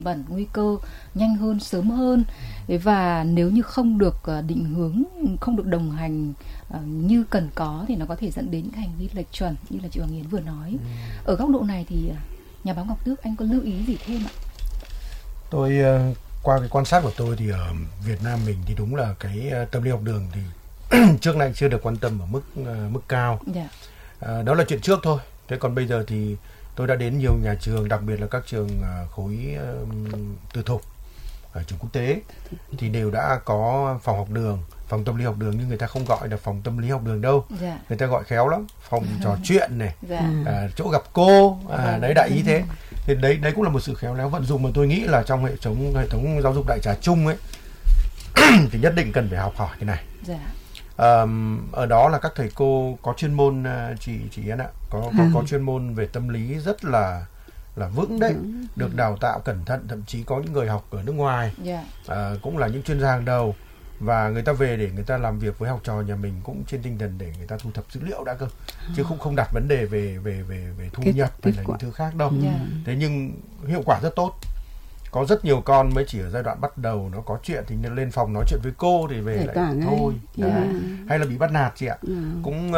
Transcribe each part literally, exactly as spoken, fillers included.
bẩn, nguy cơ nhanh hơn, sớm hơn. Và nếu như không được định hướng, không được đồng hành như cần có thì nó có thể dẫn đến những hành vi lệch chuẩn như là chị Hoàng Yến vừa nói. Ừ. Ở góc độ này thì nhà báo Ngọc Tước, anh có lưu ý gì thêm ạ? Tôi qua cái quan sát của tôi thì ở Việt Nam mình thì đúng là cái tâm lý học đường thì trước nay chưa được quan tâm ở mức mức cao. Yeah. À, đó là chuyện trước thôi. Thế còn bây giờ thì tôi đã đến nhiều nhà trường, đặc biệt là các trường khối um, tư thục, ở trường quốc tế thì đều đã có phòng học đường, phòng tâm lý học đường, nhưng người ta không gọi là phòng tâm lý học đường đâu. Yeah. Người ta gọi khéo lắm, phòng trò chuyện này, yeah. à, chỗ gặp cô, à, đấy đại ý thế. Thì đấy đấy cũng là một sự khéo léo vận dụng mà tôi nghĩ là trong hệ thống hệ thống giáo dục đại trà chung ấy thì nhất định cần phải học hỏi cái này. Yeah. À, ở đó là các thầy cô có chuyên môn, chị chị Yến ạ, có có, có chuyên môn về tâm lý rất là là vững đấy, được đào tạo cẩn thận, thậm chí có những người học ở nước ngoài, yeah. à, cũng là những chuyên gia hàng đầu, và người ta về để người ta làm việc với học trò nhà mình cũng trên tinh thần để người ta thu thập dữ liệu đã cơ, chứ không không đặt vấn đề về về về về thu kết, nhập hay là những thứ khác đâu. Yeah. Thế nhưng hiệu quả rất tốt. Có rất nhiều con mới chỉ ở giai đoạn bắt đầu nó có chuyện thì lên phòng nói chuyện với cô thì về lại thôi. Yeah. Hay là bị bắt nạt chị ạ. Yeah. Cũng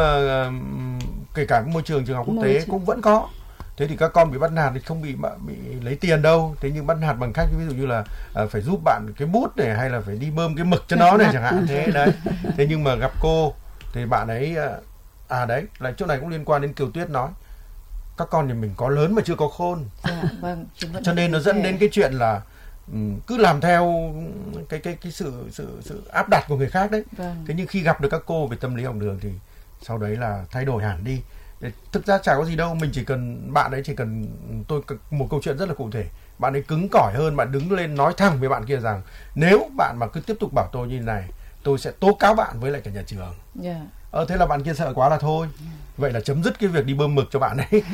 uh, kể cả môi trường trường học quốc tế cũng vẫn có. Thế thì các con bị bắt nạt thì không bị bị lấy tiền đâu. Thế nhưng bắt nạt bằng cách ví dụ như là uh, phải giúp bạn cái bút này, hay là phải đi bơm cái mực cho nó này chẳng hạn thế đấy. Thế nhưng mà gặp cô thì bạn ấy uh, à đấy, lại chỗ này cũng liên quan đến Kiều Tuyết nói. Các con nhà mình có lớn mà chưa có khôn. Dạ, vâng, cho nên nó dẫn đến cái chuyện là um, cứ làm theo cái cái cái sự sự sự áp đặt của người khác đấy. Vâng. Thế nhưng khi gặp được các cô về tâm lý học đường thì sau đấy là thay đổi hẳn đi. Thực ra chả có gì đâu, mình chỉ cần bạn ấy chỉ cần tôi một câu chuyện rất là cụ thể. Bạn ấy cứng cỏi hơn, bạn đứng lên nói thẳng với bạn kia rằng nếu bạn mà cứ tiếp tục bảo tôi như này, tôi sẽ tố cáo bạn với lại cả nhà trường. Yeah. Ờ thế là bạn kia sợ quá là thôi. Yeah. Vậy là chấm dứt cái việc đi bơm mực cho bạn ấy.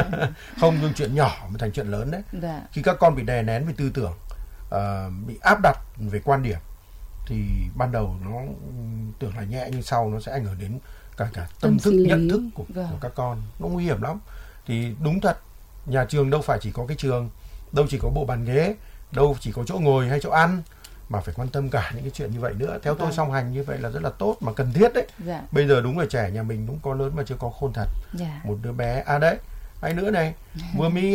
Không, nhưng chuyện nhỏ mà thành chuyện lớn đấy. Yeah. Khi các con bị đè nén về tư tưởng, uh, bị áp đặt về quan điểm thì ban đầu nó tưởng là nhẹ, nhưng sau nó sẽ ảnh hưởng đến cả cả tâm, tâm thức, nhận thức của, của các con. Nó nguy hiểm lắm. Thì đúng thật, nhà trường đâu phải chỉ có cái trường, đâu chỉ có bộ bàn ghế, đâu chỉ có chỗ ngồi hay chỗ ăn, mà phải quan tâm cả những cái chuyện như vậy nữa. Theo tôi, song hành như vậy là rất là tốt mà cần thiết đấy. Dạ. Bây giờ đúng là trẻ nhà mình đúng có lớn mà chưa có khôn thật. Dạ. Một đứa bé, à đấy, hay nữa này, vừa mới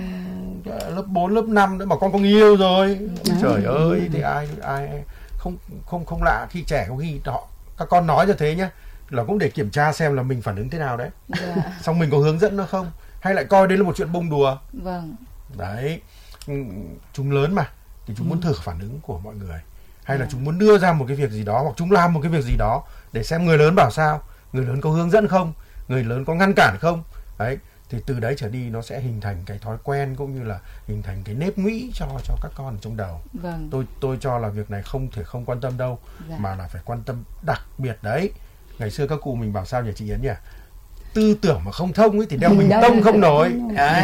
uh, lớp bốn, lớp năm nữa mà con có người yêu rồi. Dạ. Trời ơi, thì ai ai không không không lạ khi trẻ có khi họ các con nói như thế nhá, là cũng để kiểm tra xem là mình phản ứng thế nào đấy. Dạ. Xong mình có hướng dẫn nó không, hay lại coi đấy là một chuyện bông đùa. Vâng. Đấy, chúng lớn mà thì chúng ừ. muốn thử phản ứng của mọi người, hay là à. chúng muốn đưa ra một cái việc gì đó, hoặc chúng làm một cái việc gì đó để xem người lớn bảo sao, người lớn có hướng dẫn không, người lớn có ngăn cản không. Đấy, thì từ đấy trở đi nó sẽ hình thành cái thói quen, cũng như là hình thành cái nếp nghĩ cho cho các con ở trong đầu. Vâng. Tôi tôi cho là việc này không thể không quan tâm đâu, dạ. mà là phải quan tâm đặc biệt đấy. Ngày xưa các cụ mình bảo sao nhỉ chị Yến nhỉ? Tư tưởng mà không thông ấy thì đeo mình tông không nổi.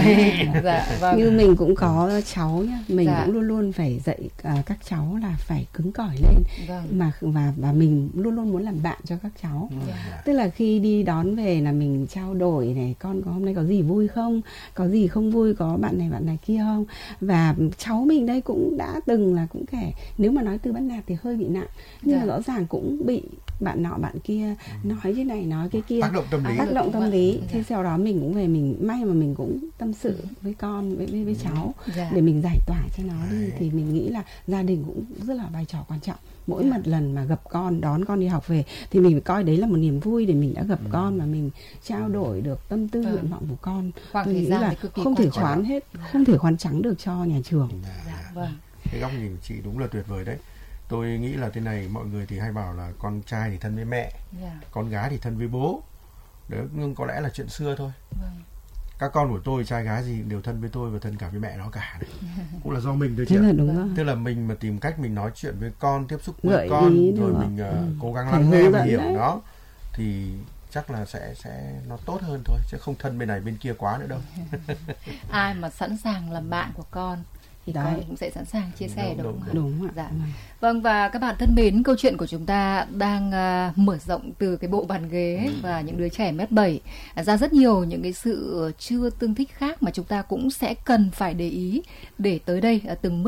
Dạ, vâng. Như mình cũng có cháu nhá, mình dạ. cũng luôn luôn phải dạy uh, các cháu là phải cứng cỏi lên, vâng. mà và và mình luôn luôn muốn làm bạn cho các cháu. Dạ. Tức là khi đi đón về là mình trao đổi này, con có hôm nay có gì vui không, có gì không vui, có bạn này bạn này kia không. Và cháu mình đây cũng đã từng là cũng kể, nếu mà nói từ bắt nạt thì hơi bị nặng, nhưng dạ. mà rõ ràng cũng bị bạn nọ bạn kia ừ. nói cái này nói cái kia, tác động tâm lý, tác động tâm lý. Thế sau đó mình cũng về, mình may mà mình cũng tâm sự với con, với với, với cháu, dạ. để mình giải tỏa cho nó đi. Thì mình nghĩ là gia đình cũng rất là vai trò quan trọng. Mỗi dạ. một lần mà gặp con, đón con đi học về thì mình phải coi đấy là một niềm vui, để mình đã gặp ừ. con mà mình trao đổi được tâm tư nguyện ừ. vọng của con. Khoảng tôi nghĩ là không thể khoán hết, không thể khoán trắng được cho nhà trường. Dạ, vâng. Cái góc nhìn của chị đúng là tuyệt vời đấy. Tôi nghĩ là thế này, mọi người thì hay bảo là con trai thì thân với mẹ, yeah. con gái thì thân với bố. Đấy, nhưng có lẽ là chuyện xưa thôi. Vâng. Các con của tôi, trai gái gì đều thân với tôi và thân cả với mẹ nó cả đấy. Cũng là do mình thôi chị ạ. Tức là mình mà tìm cách mình nói chuyện với con, tiếp xúc với Gợi con, rồi mình uh, ừ. cố gắng lắng nghe và hiểu đấy. nó, thì chắc là sẽ sẽ nó tốt hơn thôi, chứ không thân bên này bên kia quá nữa đâu. Ai mà sẵn sàng làm bạn của con thì đấy. Con cũng sẽ sẵn sàng chia sẻ, đúng, đúng, đúng, đúng, đúng dạ. Vâng, và các bạn thân mến, câu chuyện của chúng ta đang uh, mở rộng từ cái bộ bàn ghế ừ. và những đứa trẻ mét bảy ra rất nhiều những cái sự chưa tương thích khác mà chúng ta cũng sẽ cần phải để ý để tới đây uh, từng